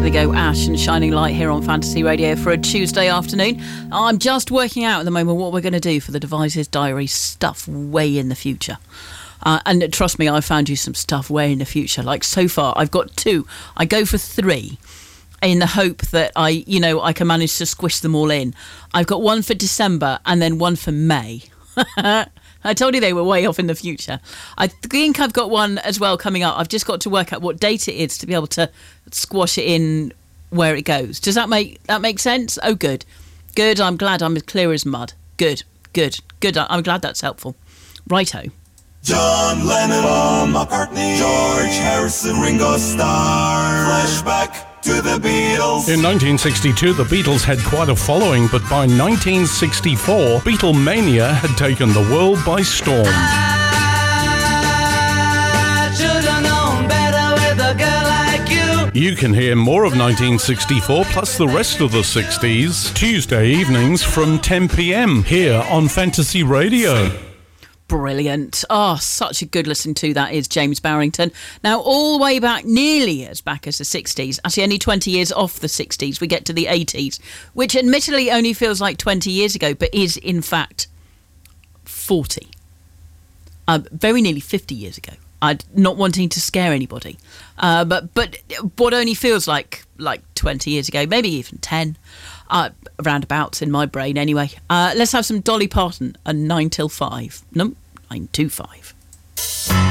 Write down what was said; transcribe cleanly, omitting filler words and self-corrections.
There we go, Ash and Shining Light here on Fantasy Radio for a Tuesday afternoon. I'm just working out at the moment what we're going to do for the Devices Diary stuff way in the future. And trust me, I found you some stuff way in the future. Like so far, I've got 2. I go for 3 in the hope that I can manage to squish them all in. I've got one for December and then one for May. I told you they were way off in the future. I think I've got one as well coming up. I've just got to work out what date it is to be able to squash it in where it goes. Does that make sense? Oh, good. Good, I'm glad I'm as clear as mud. Good. I'm glad that's helpful. Righto. John Lennon, Paul McCartney, George Harrison, Ringo Starr, flashback to the Beatles. In 1962, the Beatles had quite a following, but by 1964, Beatlemania had taken the world by storm. I should've known better with a girl like you. You can hear more of 1964 plus the rest of the 60s Tuesday evenings from 10 p.m. here on Fantasy Radio. Brilliant. Oh, such a good listen to that is James Barrington. Now, all the way back, nearly as back as the 60s, actually only 20 years off the 60s, we get to the 80s, which admittedly only feels like 20 years ago, but is in fact 40. Very nearly 50 years ago. Not wanting to scare anybody. But what only feels like 20 years ago, maybe even 10, roundabouts in my brain anyway. Let's have some Dolly Parton and 9 till 5. No, 9 to 5.